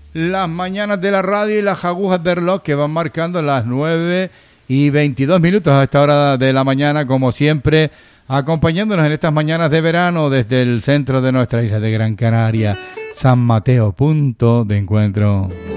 Las mañanas de la radio y las agujas del reloj que van marcando las 9:22 a esta hora de la mañana, como siempre, acompañándonos en estas mañanas de verano desde el centro de nuestra isla de Gran Canaria, San Mateo, punto de encuentro.